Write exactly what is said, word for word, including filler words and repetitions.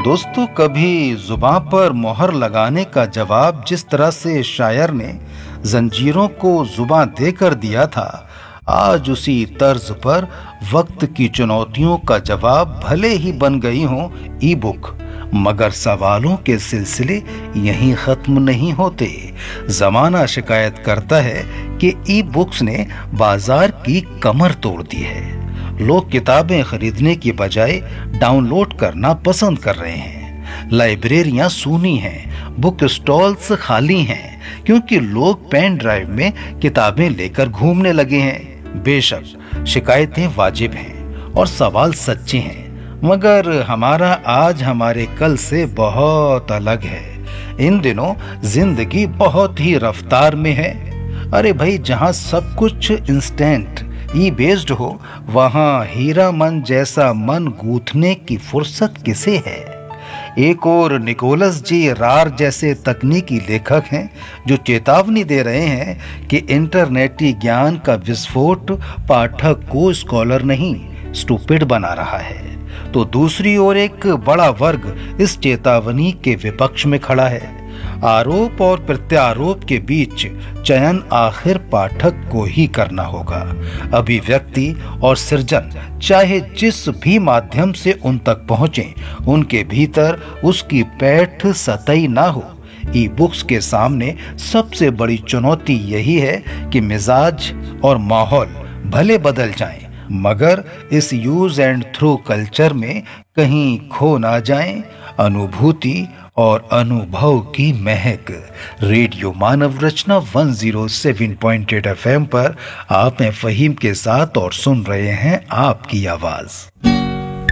दोस्तों, कभी जुबां पर मोहर लगाने का जवाब जिस तरह से शायर ने जंजीरों को जुबां देकर दिया था, आज उसी तर्ज पर वक्त की चुनौतियों का जवाब भले ही बन गई हों ई बुक, मगर सवालों के सिलसिले यहीं खत्म नहीं होते। जमाना शिकायत करता है कि ई बुक्स ने बाजार की कमर तोड़ दी है। लोग किताबें खरीदने की बजाय डाउनलोड करना पसंद कर रहे हैं। लाइब्रेरियां सूनी हैं, बुक स्टॉल्स खाली हैं, क्योंकि लोग पेन ड्राइव में किताबें लेकर घूमने लगे हैं। बेशक शिकायतें वाजिब हैं और सवाल सच्चे हैं, मगर हमारा आज हमारे कल से बहुत अलग है। इन दिनों जिंदगी बहुत ही रफ्तार में है। अरे भाई, जहां सब कुछ इंस्टेंट ई बेस्ड हो, वहां हीरा मन जैसा मन गूंथने की फुर्सत किसे है। एक और निकोलस जी रार जैसे तकनीकी लेखक हैं जो चेतावनी दे रहे हैं कि इंटरनेटी ज्ञान का विस्फोट पाठक को स्कॉलर नहीं, स्टूपिड बना रहा है। तो दूसरी ओर एक बड़ा वर्ग इस चेतावनी के विपक्ष में खड़ा है। आरोप और प्रत्यारोप के बीच चयन आखिर पाठक को ही करना होगा। अभिव्यक्ति और सृजन चाहे जिस भी माध्यम से उन तक पहुंचे, उनके भीतर उसकी पैठ सतही ना हो। ई बुक्स के सामने सबसे बड़ी चुनौती यही है कि मिजाज और माहौल भले बदल जाएं, मगर इस यूज एंड थ्रो कल्चर में कहीं खो ना जाएं। अनुभूति और अनुभव की महक। रेडियो मानव रचना एक सौ सात पॉइंट आठ एफ एम पर आप हैं फहीम के साथ और सुन रहे हैं आपकी आवाज।